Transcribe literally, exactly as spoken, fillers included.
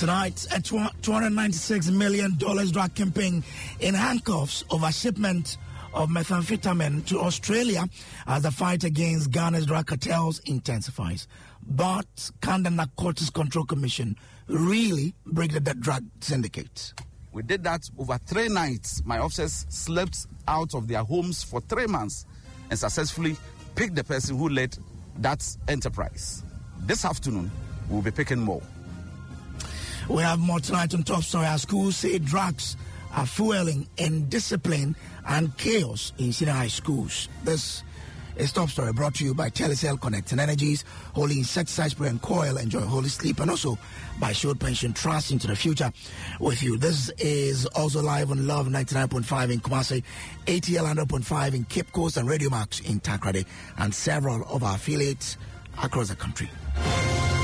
Tonight, a two hundred ninety-six million dollars drug kingpin in handcuffs over shipment of methamphetamine to Australia as the fight against Ghana's drug cartels intensifies. But can the Narcotics Control Commission really break the drug syndicates? We did that over three nights. My officers slept out of their homes for three months and successfully picked the person who led that enterprise. This afternoon, we'll be picking more. We have more tonight on Top Story. Our schools say drugs are fueling indiscipline and chaos in senior high schools. This is Top Story, brought to you by Telecel Connect and Energies, Holy Insecticide Spray and Coil, Enjoy Holy Sleep, and also by Shield Pension Trust into the future with you. This is also live on Love ninety-nine point five in Kumasi, A T L one hundred point five in Cape Coast, and Radio Max in Takrady, and several of our affiliates across the country.